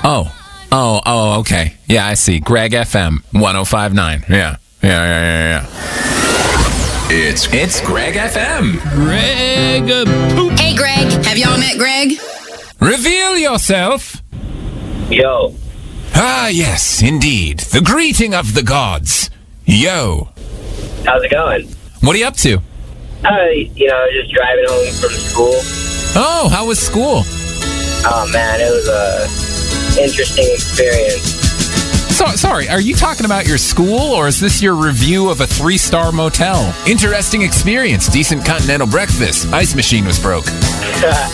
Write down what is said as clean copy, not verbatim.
Oh, okay. Yeah, I see. Greg FM 105.9. Yeah. It's Greg FM. Greg Poop. Hey, Greg. Have y'all met Greg? Reveal yourself. Yo. Ah, yes, indeed. The greeting of the gods. Yo. How's it going? What are you up to? Just driving home from school. Oh, how was school? Oh, man, it was a interesting experience. So, sorry, are you talking about your school, or is this your review of a 3-star motel? Interesting experience, decent continental breakfast, ice machine was broke.